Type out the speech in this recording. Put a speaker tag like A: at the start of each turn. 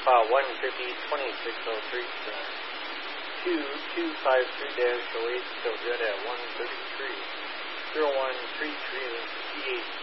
A: 150-2603, 2253-08, still good at 133. 0133, P8.